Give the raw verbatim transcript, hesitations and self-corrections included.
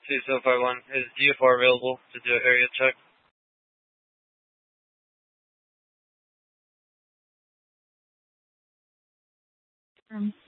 two seven five one. Is G F R available to do an area check? Um,